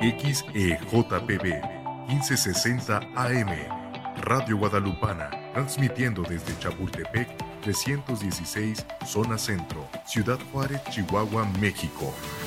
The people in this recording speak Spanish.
XEJPB 1560 AM, Radio Guadalupana, transmitiendo desde Chapultepec 316, zona centro, Ciudad Juárez, Chihuahua, México.